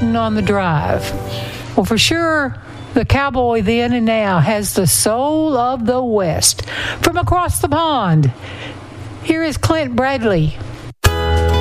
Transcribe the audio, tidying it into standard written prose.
sitting on the drive. Well, for sure, the cowboy then and now has the soul of the West. From across the pond, here is Clint Bradley